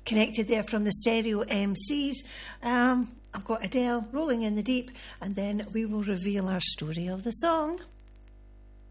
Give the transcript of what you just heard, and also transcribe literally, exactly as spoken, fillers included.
connected there from the Stereo M Cs. Um, I've got Adele, Rolling in the Deep, and then we will reveal our story of the song.